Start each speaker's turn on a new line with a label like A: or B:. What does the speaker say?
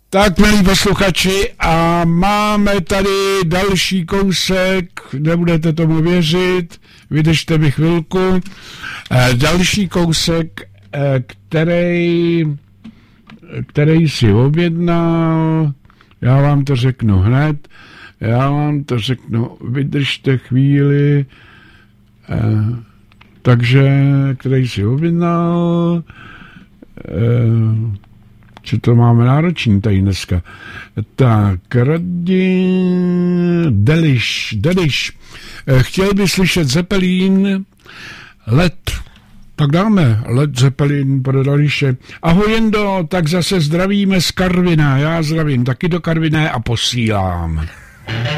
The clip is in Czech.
A: Tak, milí posluchači, a máme tady další kousek, nebudete tomu věřit, vydržte mi chvilku, další kousek, který si objednal, já vám to řeknu hned, vydržte chvíli, takže, který si objednal, že to máme náročný tady dneska. Tak, Deliš. Chtěl by slyšet Zeppelin, Led. Tak dáme Led Zeppelin pro Deliše. Ahoj Jendo, tak zase zdravíme z Karviné. Já zdravím taky do Karviné a posílám.